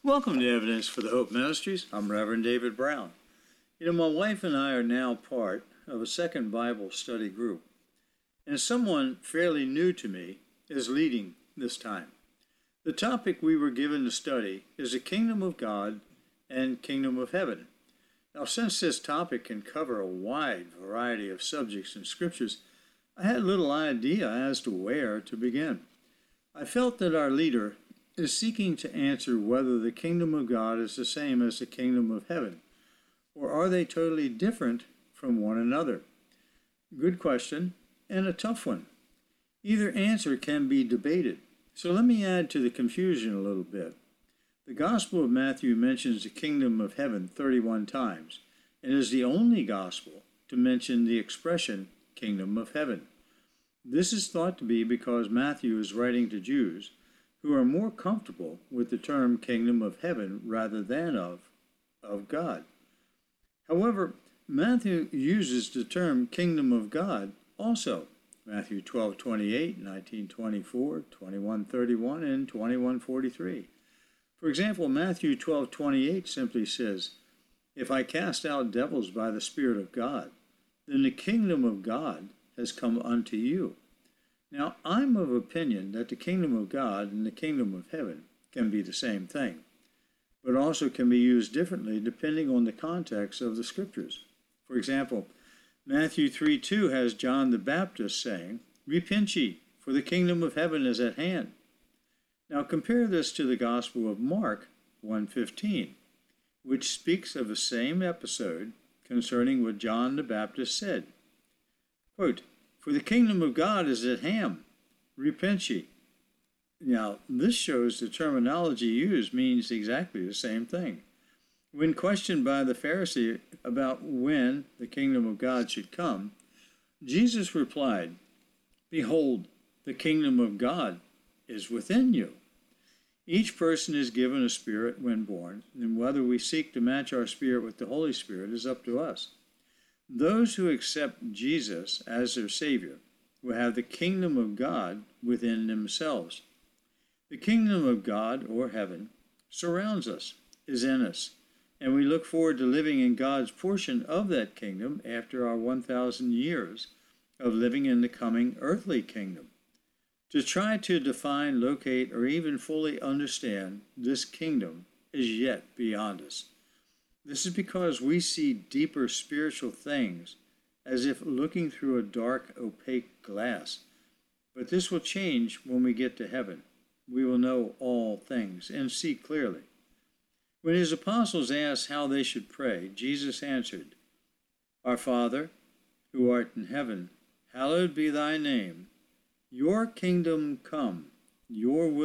Welcome to Evidence for the Hope Ministries. I'm Reverend David Brown. My wife and I are now part of a second Bible study group, and someone fairly new to me is leading this time. The topic we were given to study is the Kingdom of God and Kingdom of Heaven. Now, since this topic can cover a wide variety of subjects in Scriptures, I had little idea as to where to begin. I felt that our leader is seeking to answer whether the Kingdom of God is the same as the Kingdom of Heaven, or are they totally different from one another? Good question, and a tough one. Either answer can be debated, so let me add to the confusion a little bit. The Gospel of Matthew mentions the Kingdom of Heaven 31 times, and is the only Gospel to mention the expression Kingdom of Heaven. This is thought to be because Matthew is writing to Jews who are more comfortable with the term Kingdom of Heaven rather than of God. However, Matthew uses the term Kingdom of God also. Matthew 12:28, 19:24, 21:31, and 21:43. For example, Matthew 12:28 simply says, "If I cast out devils by the Spirit of God, then the kingdom of God has come unto you." Now, I'm of opinion that the kingdom of God and the kingdom of heaven can be the same thing, but also can be used differently depending on the context of the Scriptures. For example, Matthew 3:2 has John the Baptist saying, "Repent ye, for the kingdom of heaven is at hand." Now compare this to the Gospel of Mark 1:15, which speaks of the same episode concerning what John the Baptist said. Quote, "For the kingdom of God is at hand, repent ye." Now, this shows the terminology used means exactly the same thing. When questioned by the Pharisee about when the kingdom of God should come, Jesus replied, "Behold, the kingdom of God is within you." Each person is given a spirit when born, and whether we seek to match our spirit with the Holy Spirit is up to us. Those who accept Jesus as their Savior will have the kingdom of God within themselves. The kingdom of God, or heaven, surrounds us, is in us, and we look forward to living in God's portion of that kingdom after our 1,000 years of living in the coming earthly kingdom. To try to define, locate, or even fully understand this kingdom is yet beyond us. This is because we see deeper spiritual things as if looking through a dark, opaque glass. But this will change when we get to heaven. We will know all things and see clearly. When his apostles asked how they should pray, Jesus answered, "Our Father, who art in heaven, hallowed be thy name. Your kingdom come, your will